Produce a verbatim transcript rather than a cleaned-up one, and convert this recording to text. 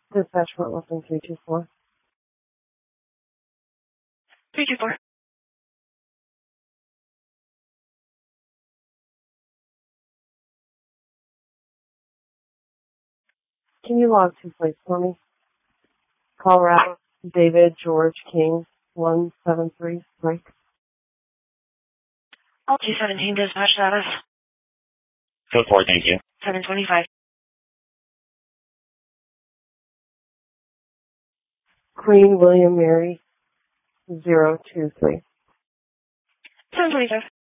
Dispatch Fort Wilson three two four. three two four. Can you log two plates for me? Colorado, David George King, one seven three, Mike. All two seventeen dispatch status. Code four, thank you. seven twenty-five. Queen William Mary, zero two three. seven twenty-five.